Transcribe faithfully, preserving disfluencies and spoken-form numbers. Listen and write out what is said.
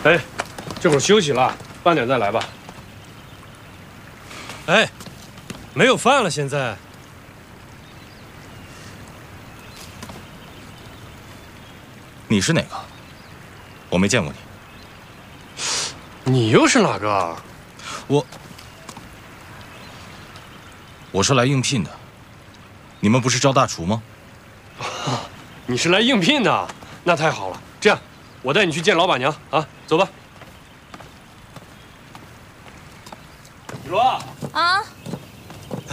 哎，这会儿休息了，饭点再来吧。 哎，没有饭了，现在。 你是哪个？我没见过你。 你又是哪个？ 我我是来应聘的。你们不是招大厨吗？ 你是来应聘的，那太好了。这样，我带你去见老板娘啊，走吧。雨罗啊。